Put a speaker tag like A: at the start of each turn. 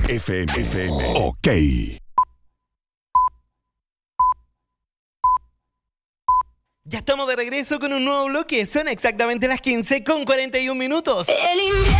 A: FM. Ok.
B: Ya estamos de regreso con un nuevo bloque. Son exactamente las 15:41.